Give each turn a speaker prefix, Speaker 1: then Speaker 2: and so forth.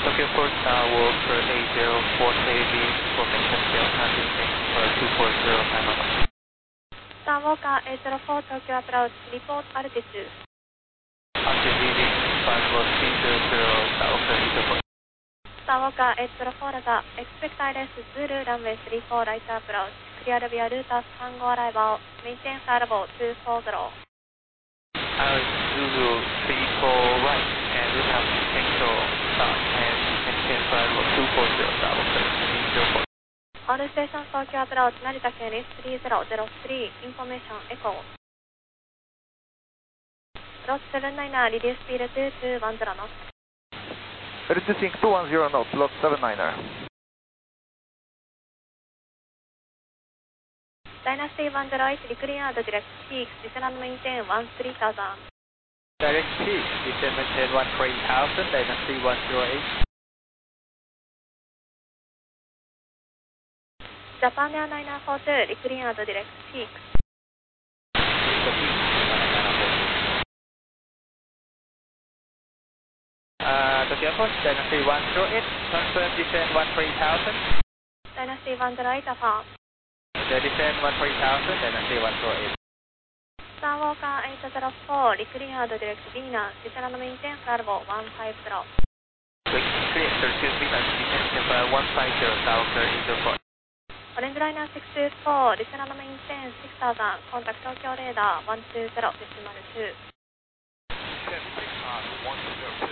Speaker 1: Tokyo Port Walker 8040AB, formation Delta descending for 240 time out.
Speaker 2: Star Walker 804 Tokyo approach, report altitude.
Speaker 1: Altitude reading 530, Star Walker 804.
Speaker 2: Star Walker 804 data, expect ILS Zulu runway 34 right approach, clear via Lotus Tango arrival, maintain flight level 240.
Speaker 1: Zulu 34 right, and Lotus Tango start and maintain flight level 240, Star Walker 804.
Speaker 2: All station Tokyo approach, Narita Ken 3003, information echo. Loss 79er, reduce speed to 210 knots.
Speaker 3: Reducing 210 knots, lot 79er.
Speaker 2: Dynasty 108, reclear the direct peaks, descend and maintain 13,000.
Speaker 1: Direct peak, descend maintain 13,000, Dynasty 108.
Speaker 2: Japan Air 942, reclear the direct peaks.
Speaker 1: Tokyo Airport, Dynasty 108, confirm descend 13,000.
Speaker 2: Dynasty 108, affirm.
Speaker 1: Descend 13,000, Dynasty 108.
Speaker 2: Star Walker 804, reclear the direct Venus, descend and maintain flight level 150.
Speaker 1: Clear, 32 Venus, descend for 150, Star Walker 804.
Speaker 2: Orange Liner 624, descend and maintain 6000, contact Tokyo radar 120, decimal 2.
Speaker 3: 10 on 102.